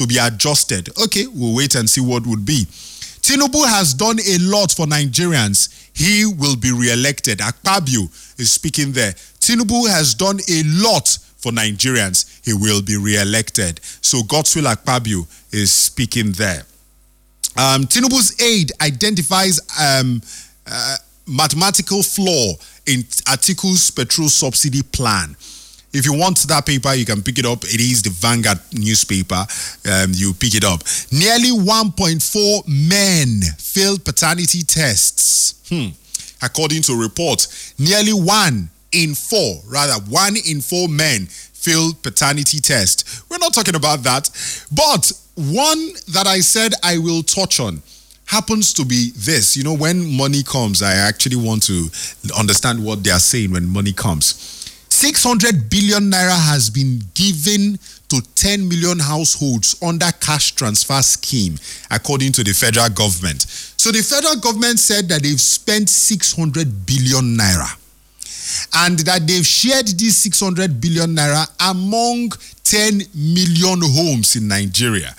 to be adjusted. Okay, we'll wait and see what would be. Tinubu has done a lot for Nigerians. He will be re-elected. Akpabio is speaking there. Tinubu has done a lot for Nigerians. He will be re-elected. So Godswill Akpabio is speaking there. Tinubu's aide identifies mathematical flaw in Atiku's petrol subsidy plan. If you want that paper, you can pick it up. It is the Vanguard newspaper. You pick it up. Nearly 1.4 men failed paternity tests. According to reports, nearly 1 in 4 men failed paternity test. We're not talking about that. But one that I said I will touch on happens to be this. You know, when money comes, I actually want to understand what they are saying when money comes. 600 billion naira has been given to 10 million households under cash transfer scheme, according to the federal government. So the federal government said that they've spent 600 billion naira and that they've shared this 600 billion naira among 10 million homes in Nigeria.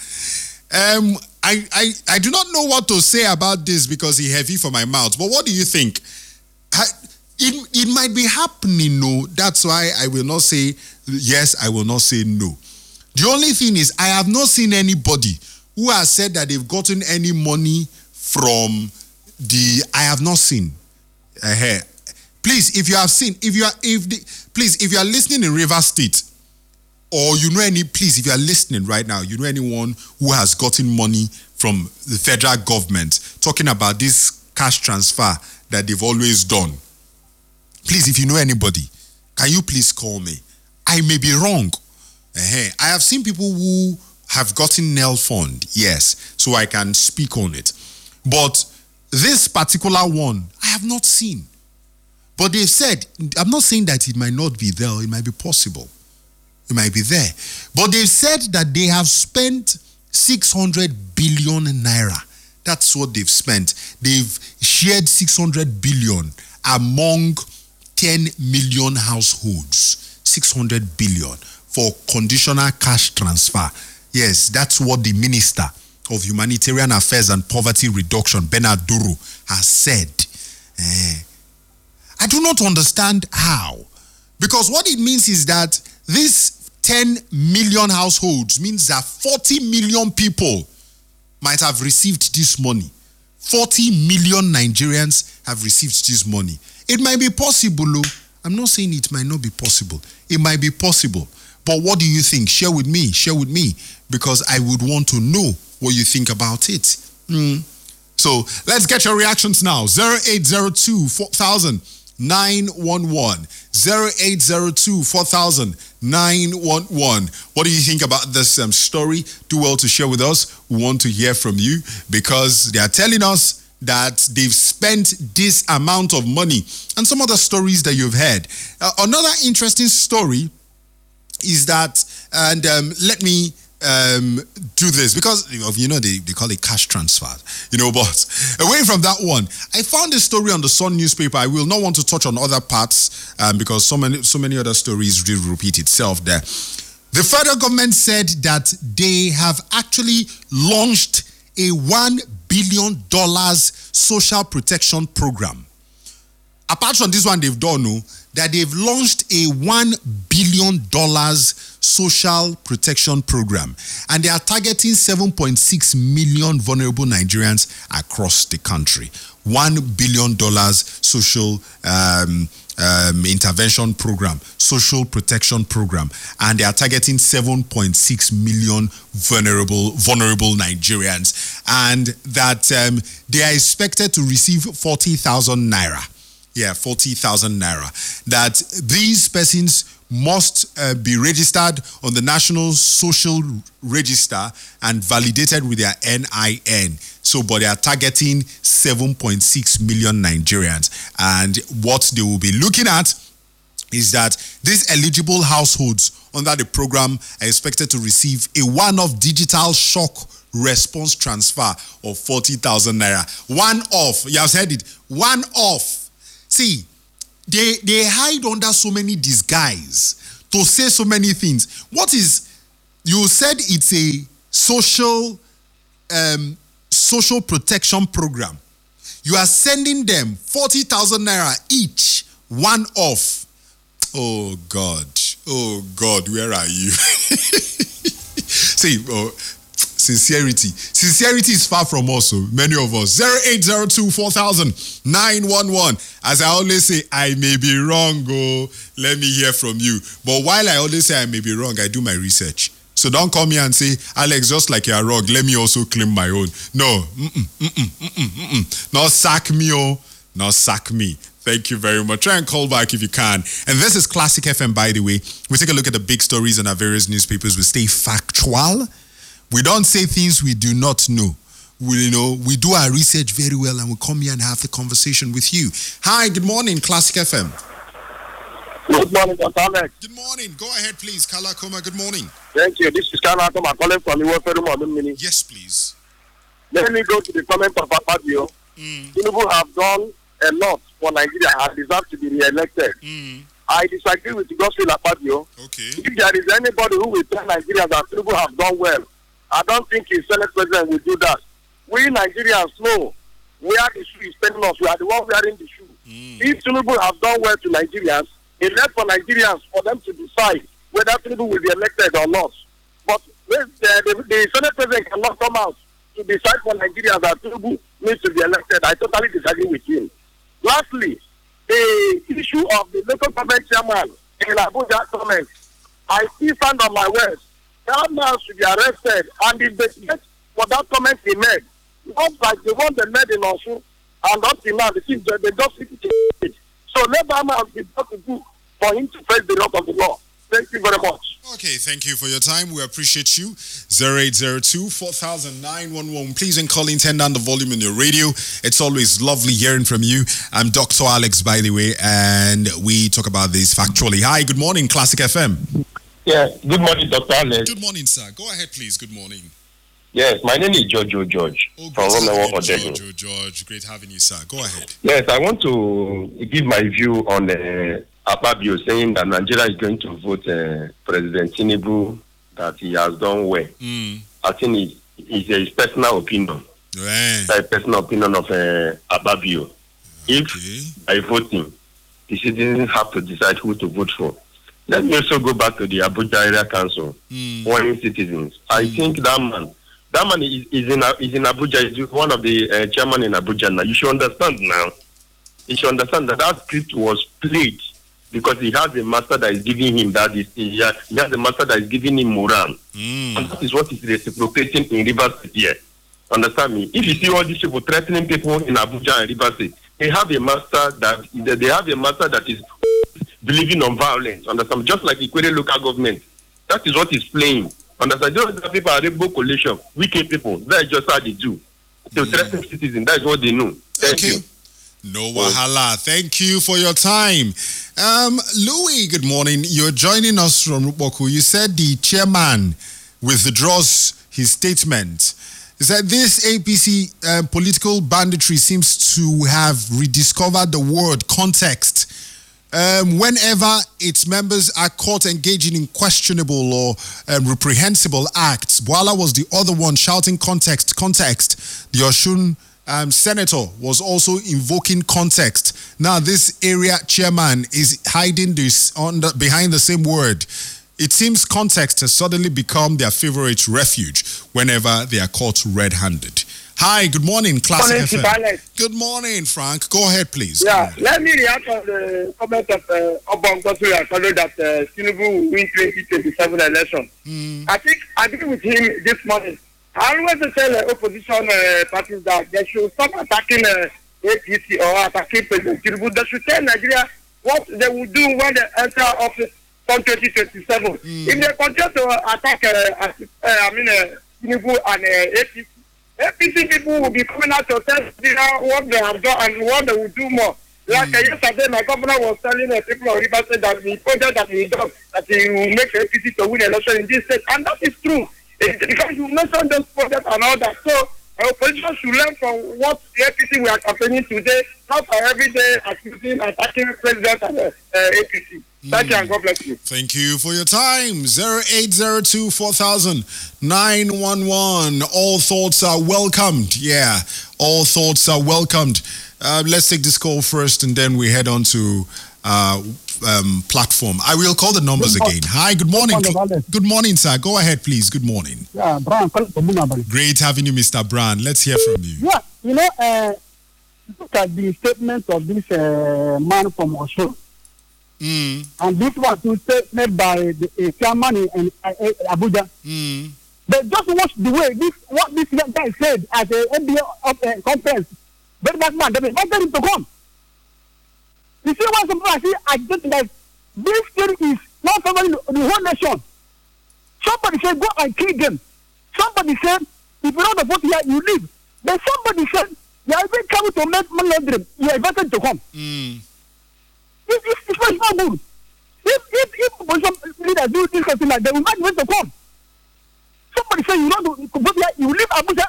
I do not know what to say about this because it's heavy for my mouth, but what do you think? It might be happening, no. That's why I will not say yes, I will not say no. The only thing is, I have not seen anybody who has said that they've gotten any money from I have not seen. Please, if you have seen, if you are listening in Rivers State, or you know if you are listening right now, you know anyone who has gotten money from the federal government, talking about this cash transfer that they've always done. Please, if you know anybody, can you please call me? I may be wrong. I have seen people who have gotten NEL fund, yes, so I can speak on it. But this particular one, I have not seen. But they've said, I'm not saying that it might not be there, it might be possible. It might be there. But they've said that they have spent 600 billion naira. That's what they've spent. They've shared 600 billion among 10 million households. 600 billion for conditional cash transfer. Yes, that's what the Minister of Humanitarian Affairs and Poverty Reduction, Bernard Duru, has said. I do not understand how. Because what it means is that this 10 million households means that 40 million people might have received this money. 40 million Nigerians have received this money. It might be possible, though. I'm not saying it might not be possible. It might be possible. But what do you think? Share with me, because I would want to know what you think about it. So let's get your reactions now. 0802 4000 911. 0802 4000 911. What do you think about this story? Do well to share with us. We want to hear from you because they are telling us that they've spent this amount of money and some other stories that you've heard. Another interesting story is that, and let me do this because they call it cash transfer, but away from that one, I found a story on the Sun newspaper. I will not want to touch on other parts because so many other stories will repeat itself there. The federal government said that they have actually launched a $1 billion social protection program. Apart from this one, they've done that they've launched a $1 billion social protection program, and they are targeting 7.6 million vulnerable Nigerians across the country. $1 billion social intervention program, social protection program, and they are targeting 7.6 million vulnerable Nigerians, and that they are expected to receive 40,000 naira. Yeah, 40,000 naira. That these persons must be registered on the National Social Register and validated with their NIN. So, but they are targeting 7.6 million Nigerians. And what they will be looking at is that these eligible households under the program are expected to receive a one-off digital shock response transfer of 40,000 naira. One-off. You have said it. One-off. See, they hide under so many disguise to say so many things. You said it's a social protection program. You are sending them 40,000 naira each, one off. Oh God, where are you? See, sincerity is far from us, so many of us. 0802 4000 911. As I always say, I may be wrong, let me hear from you. But while I always say I may be wrong, I do my research. So don't come here and say, Alex, just like you're wrong, let me also claim my own. No, not sack me, not sack me. Thank you very much. Try and call back if you can. And this is Classic FM, by the way. We take a look at the big stories in our various newspapers. We stay factual. We don't say things we do not know. We do our research very well, and we come here and have the conversation with you. Hi, good morning, Classic FM. Good morning, Dr. Alex. Good morning. Go ahead, please. Kala Koma, good morning. Thank you. This is Kala Koma calling from Iwo. Yes, please. Let me go to the comment of Akpabio. Tinubu have done a lot for Nigeria and deserve to be re-elected. I disagree with Gospel Akpabio. Okay. If there is anybody who will tell Nigeria that Tinubu have done well, I don't think his Senate president will do that. We Nigerians know where the shoe is telling us. We are the one wearing the shoe. If Tinubu have done well to Nigerians, it's left for Nigerians for them to decide whether Tinubu will be elected or not. But the Senate president cannot come out to decide for Nigerians that Tinubu needs to be elected. I totally disagree with him. Lastly, the issue of the local government chairman in Abuja comment, I still stand on my words. That man should be arrested and investigated for that comment he made. Not like the one they made in Osun, and up till now, they just it. So let that man be brought to do for him to face the wrath of the law. Thank you very much. Okay, thank you for your time. We appreciate you. 0802 4000 911. Please, and call in, turn down the volume on your radio. It's always lovely hearing from you. I'm Dr. Alex, by the way, and we talk about this factually. Hi, good morning, Classic FM. Yeah, good morning, Dr. Alex. Good morning, sir. Go ahead, please. Good morning. Yes, my name is George. George, great having you, sir. Go ahead. Yes, I want to give my view on Akpabio saying that Nigeria is going to vote President Tinubu, that he has done well. I think it's a personal opinion. Right. A personal opinion of Akpabio. If by voting, the citizens have to decide who to vote for. Let me also go back to the Abuja Area Council, warning citizens. I think that man is in Abuja. He's one of the chairman in Abuja now. You should understand now. You should understand that script was played because he has a master that is giving him that. He has a master that is giving him morale. And that is what is reciprocating in Rivers State here. Understand me? If you see all these people threatening people in Abuja and Rivers State, they have a master that is believing on violence. Understand? Just like Ikwere local government. That is what is playing. Understand? Those people are rainbow coalition, wicked people. That is just how they do. To threaten citizens, that is what they know. Thank you. No wahala. Thank you for your time. Louis, good morning. You're joining us from Rupoku. You said the chairman withdraws his statement. He said this APC political banditry seems to have rediscovered the word context. Whenever its members are caught engaging in questionable or reprehensible acts, Bwala was the other one shouting context. The Osun senator was also invoking context. Now this area chairman is hiding this behind the same word. It seems context has suddenly become their favorite refuge whenever they are caught red-handed. Hi, good morning, Classic FM. Good morning, Frank. Go ahead, please. Yeah, let me react on the comment of Obong Gospel that Tinubu will win 2027 election. I think I agree with him this morning. I always tell opposition parties that they should stop attacking APC or attacking President Tinubu. They should tell Nigeria what they will do when they enter office from 2027. If they continue to attack Tinubu and APC people will be coming out to tell what they have done and what they will do more. Like yesterday, my governor was telling people of Rivers State that the project that he does, that he will make APC to win election in this state. And that is true. Because you mentioned those projects and all that. So, opposition should learn from what the APC we are campaigning today, not for every day accusing, attacking President and APC. Thank you and God bless you. Thank you for your time. 0802 4000 911. All thoughts are welcomed. Yeah, all thoughts are welcomed. Let's take this call first and then we head on to platform. I will call the numbers again. Hi, good morning. Good morning, sir. Go ahead, please. Good morning. Yeah, Brian. Great having you, Mr. Brand. Let's hear from you. Yeah, look at the statement of this man from Osho. And this was statement by the chairman in Abuja. But just watch the way what this guy said at the NBA conference. Very bad man, they wanted him to come. You see what some people I think that this thing is not favoring the whole nation. Somebody said go and kill them. Somebody said if you don't vote here, you leave. Then somebody said you are even coming to make money laundering. You are invited to come. It's not good. If some leaders do this kind of thing like that, we might want to come. Somebody say you don't vote here, you leave Abuja.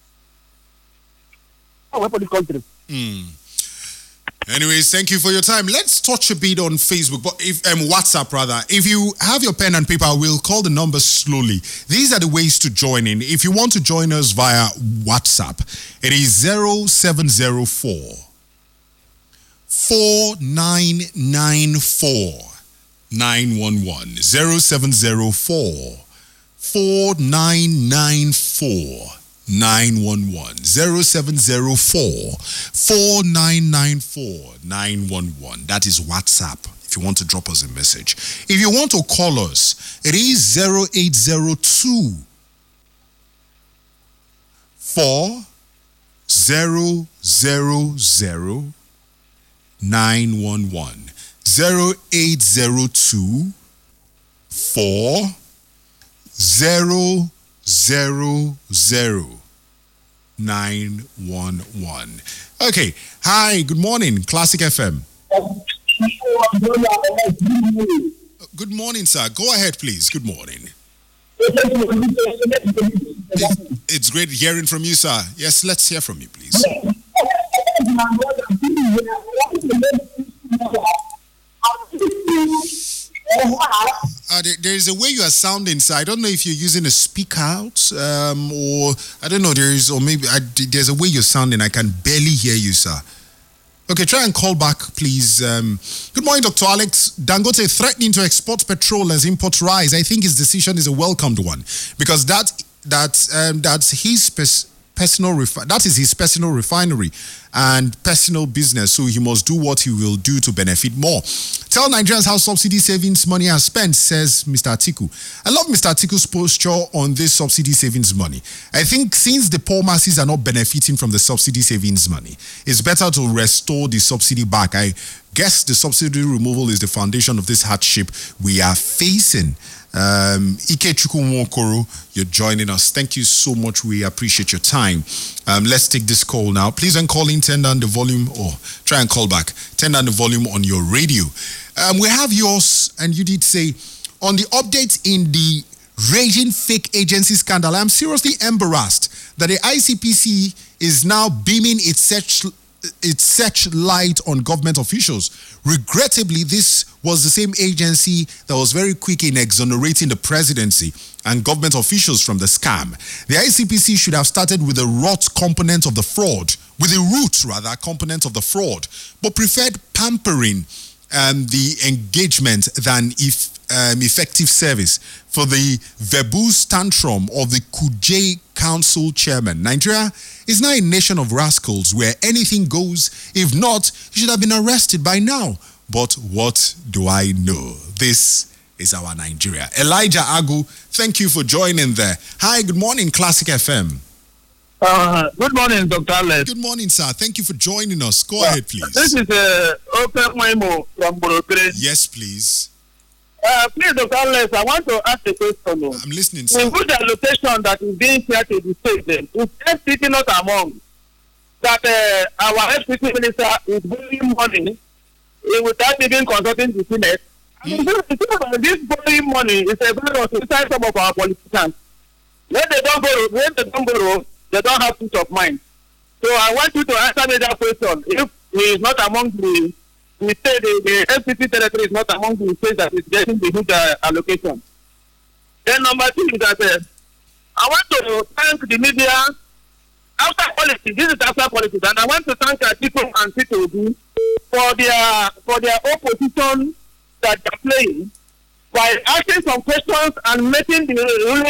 For this country. Anyways, thank you for your time. Let's touch a bit on Facebook, but if WhatsApp rather. If you have your pen and paper, we'll call the numbers slowly. These are the ways to join in. If you want to join us via WhatsApp, it is 0704 4994 911. 0704 4994 911. 0704 4994 911. That is WhatsApp if you want to drop us a message. If you want to call us, it is 0802 4000 911. 0802 4000 911. Okay. Hi, good morning, Classic FM. Good morning, sir. Go ahead, please. Good morning. It's great hearing from you, sir. Yes, let's hear from you, please. There is a way you are sounding, sir. I don't know if you're using a speak out or I don't know. There's a way you're sounding. I can barely hear you, sir. Okay, try and call back, please. Good morning, Dr. Alex. Dangote threatening to export petrol as imports rise. I think his decision is a welcomed one because that's his that is his personal refinery and personal business, so he must do what he will do to benefit more. Tell Nigerians how subsidy savings money are spent, says Mr. Atiku. I love Mr. Atiku's posture on this subsidy savings money. I think since the poor masses are not benefiting from the subsidy savings money, it's better to restore the subsidy back. I guess the subsidy removal is the foundation of this hardship we are facing. Ike Chukwumokoro, you're joining us. Thank you so much. We appreciate your time. Let's take this call now. Please, when calling, turn down the volume or try and call back. Turn down the volume on your radio. We have yours, and you did say on the updates in the raging fake agency scandal. I'm seriously embarrassed that the ICPC is now beaming its searchlight on government officials. Regrettably, this was the same agency that was very quick in exonerating the presidency and government officials from the scam. The ICPC should have started with the root component of the fraud, but preferred pampering the engagement than effective service for the verbose tantrum of the Kuje Council chairman. Nigeria is now a nation of rascals where anything goes. If not, you should have been arrested by now. But what do I know? This is our Nigeria. Elijah Agu, thank you for joining there. Hi, good morning, Classic FM. Good morning, Dr. Alex. Good morning, sir. Thank you for joining us. Go ahead, please. This is Open Memo from Borokere. Yes, please. Please, Dr. Alex, I want to ask a question. I'm listening, sir. In good allocation that is being shared to the state, is FCT not among that our FCT minister is borrowing money without even consulting the Senate? This borrowing money is a burden inside some of our politicians. When they don't borrow, they don't have peace of mind. So I want you to answer me that question. If he is not among the we say the FCT territory is not among the states that is getting the huge allocation. Then number 2 is that I want to thank the media after politics. This is after politics, and I want to thank people and people for their opposition that they're playing by asking some questions and making the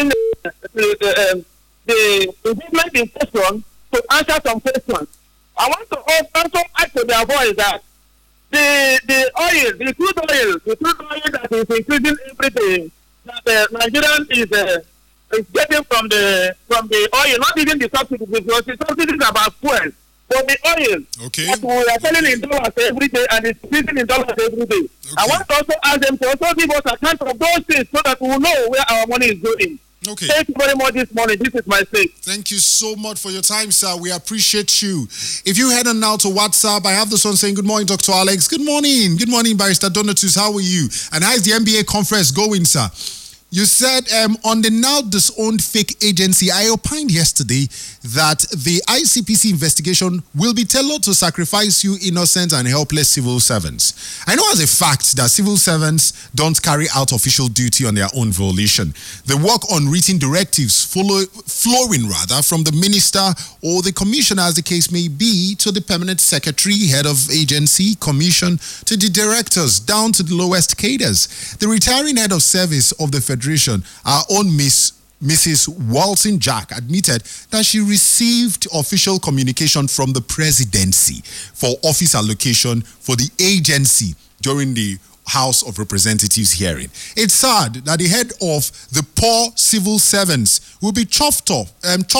movement in question to answer some questions. I want to also add to their voice that the crude oil that is increasing every day, that Nigerian is getting from the oil, not even the subsidies, because the subsidies are about fuel, but the oil that we are selling in dollars every day and it's increasing in dollars every day. I want to also ask them to also give us account of those things so that we will know where our money is going. Okay. Thank you very much this morning. This is my take. Thank you so much for your time, sir. We appreciate you. If you head on now to WhatsApp, I have this one saying, good morning, Dr. Alex. Good morning. Good morning, Barrister Donatus. How are you? And how is the NBA conference going, sir? You said on the now disowned fake agency, I opined yesterday that the ICPC investigation will be tailored to sacrifice you innocent and helpless civil servants. I know as a fact that civil servants don't carry out official duty on their own volition. They work on written directives flowing from the minister or the commissioner, as the case may be, to the permanent secretary, head of agency, commission, to the directors, down to the lowest cadres. The retiring head of service of the Federation, our own Mrs. Walton Jack, admitted that she received official communication from the presidency for office allocation for the agency during the House of Representatives hearing. It's sad that the head of the poor civil servants will be chopped off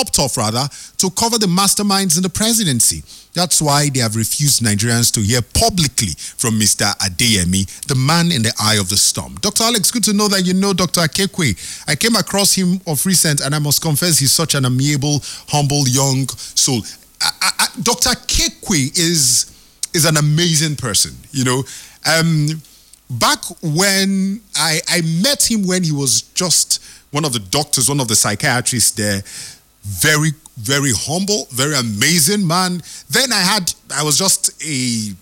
to cover the masterminds in the presidency. That's why they have refused Nigerians to hear publicly from Mr. Adeyemi, the man in the eye of the storm. Dr. Alex, good to know that you know Dr. Kekwe. I came across him of recent, and I must confess he's such an amiable, humble, young soul. Dr. Kekwe is an amazing person, you know. Back when I met him when he was just one of the doctors, one of the psychiatrists there, very, very humble, very amazing man. Then I was just a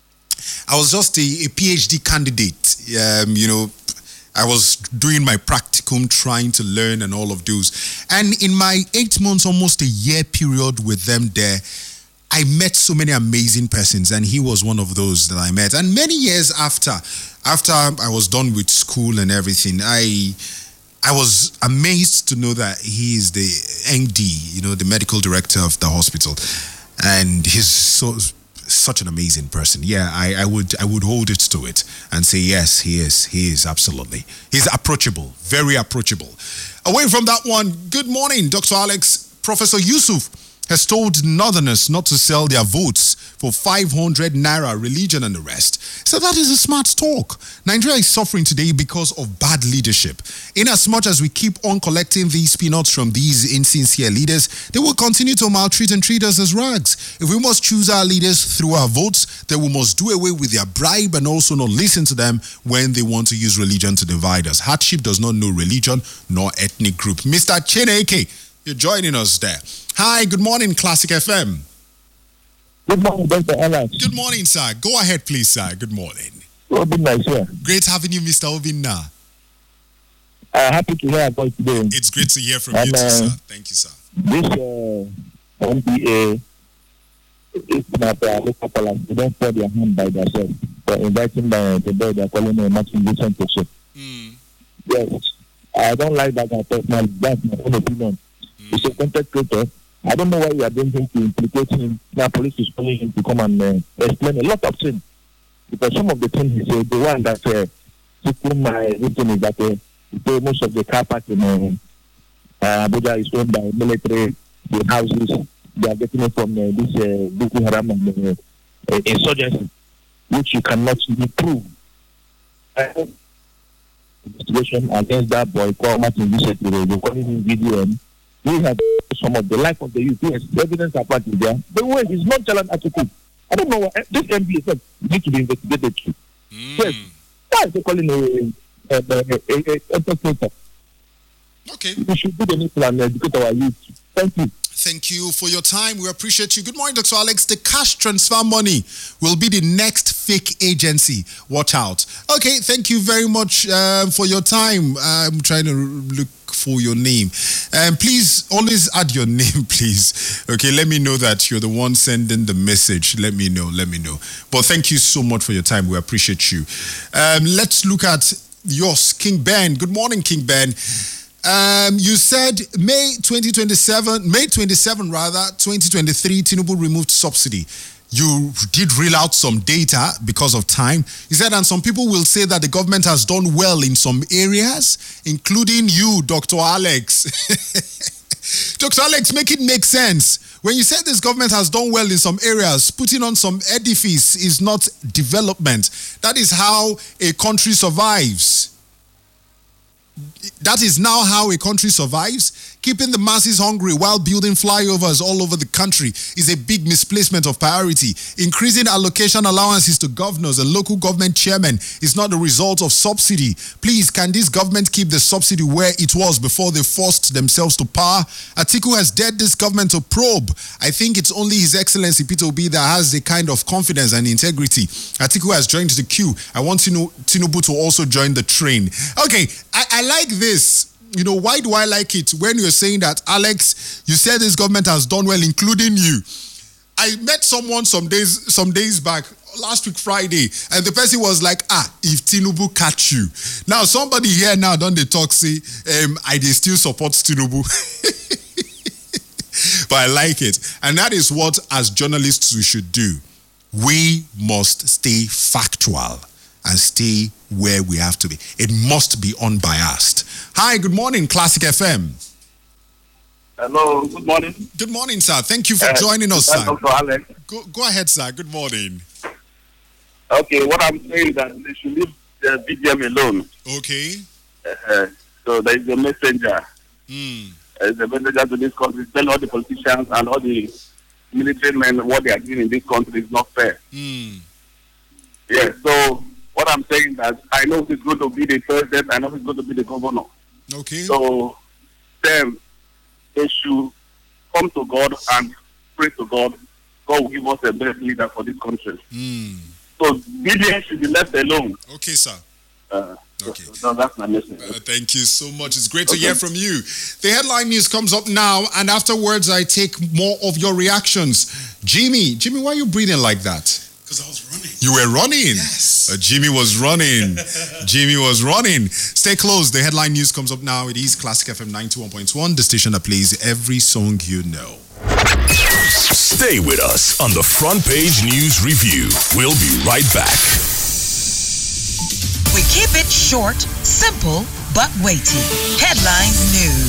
PhD candidate. You know, I was doing my practicum, trying to learn and all of those. And in my 8 months, almost a year period with them there, I met so many amazing persons, and he was one of those that I met. And many years after I was done with school and everything, I was amazed to know that he is the MD, you know, the medical director of the hospital, and he's such an amazing person. Yeah, I would hold it to it and say yes, he is absolutely. He's approachable, very approachable. Away from that one, good morning, Dr. Alex. Professor Yusuf has told Northerners not to sell their votes for 500 naira, religion and the rest. So that is a smart talk. Nigeria is suffering today because of bad leadership. In as much as we keep on collecting these peanuts from these insincere leaders, they will continue to maltreat and treat us as rags. If we must choose our leaders through our votes, then we must do away with their bribe and also not listen to them when they want to use religion to divide us. Hardship does not know religion nor ethnic group. Mr. Chineke, you're joining us there. Hi, good morning, Classic FM. Good morning, Dr. Alex. Good morning, sir. Go ahead, please, sir. Good morning. Obinna here. Great having you, Mr. Obinna. Happy to hear about today. It's great to hear from you too, sir. Thank you, sir. This MPA is not a local palace. They don't pour their hand by themselves for inviting the boy they're calling a Martin Vincent to ship. Yes. I don't like that personally. That's my own opinion. He's a content creator. I don't know why you are doing things to implicate him. Now police is calling him to come and explain a lot of things. Because some of the things he said, the one that took my reason is that most of the car park in Abuja is owned by military. The houses, they are getting it from this Boko Haram and insurgency, which you cannot really prove. Investigation against that boy called Martin Vincent, they're calling him video. We have some of the life of the youth. Yes, the evidence apart is there. The way is not challenge attitude. I don't know what this MBA needs to be investigated too. Yes, why is they calling a perpetrator? Okay. We should do the need to educate our youth. Thank you. Thank you for your time. We appreciate you. Good morning, Dr. Alex. The cash transfer money will be the next fake agency. Watch out. Okay, thank you very much for your time. I'm trying to look for your name. Please, always add your name, please. Okay, let me know that you're the one sending the message. Let me know. But thank you so much for your time. We appreciate you. Let's look at yours, King Ben. Good morning, King Ben. You said May 27, 2023, Tinubu removed subsidy. You did reel out some data because of time. You said, and some people will say that the government has done well in some areas, including you, Dr. Alex. Dr. Alex, make it make sense. When you said this government has done well in some areas, putting on some edifice is not development. That is how a country survives. That is now how a country survives. Keeping the masses hungry while building flyovers all over the country is a big misplacement of priority. Increasing allocation allowances to governors and local government chairmen is not the result of subsidy. Please, can this government keep the subsidy where it was before they forced themselves to power? Atiku has dared this government to probe. I think it's only His Excellency Peter Obi that has the kind of confidence and integrity. Atiku has joined the queue. I want Tinubu to also join the train. Okay, I like this. You know, why do I like it? When you're saying that, Alex, you said this government has done well, including you. I met someone some days back, last week Friday, and the person was like, if Tinubu catch you. Now, somebody here now, don't they talk, say, I still support Tinubu. But I like it. And that is what, as journalists, we should do. We must stay factual and stay where we have to be. It must be unbiased. Hi, good morning, Classic FM. Hello, good morning. Good morning, sir. Thank you for joining us, sir. Dr. Alex. Go ahead, sir. Good morning. Okay, what I'm saying is that they should leave the BGM alone. Okay. So there is a messenger. There is a messenger to this country. Tell all the politicians and all the military men what they are doing in this country is not fair. Yeah, so what I'm saying is that I know he's going to be the president, I know he's going to be the governor. Okay. So they should come to God and pray to God. God will give us a best leader for this country. So BDN should be left alone. Okay, sir. Okay. So that's my message. Thank you so much. It's great to hear from you. The headline news comes up now, and afterwards I take more of your reactions. Jimmy, why are you breathing like that? Because I was running. You were running? Yes. Jimmy was running. Jimmy was running. Stay close. The headline news comes up now. It is Classic FM 91.1, the station that plays every song you know. Stay with us on the Front Page News Review. We'll be right back. We keep it short, simple, but weighty. Headline news.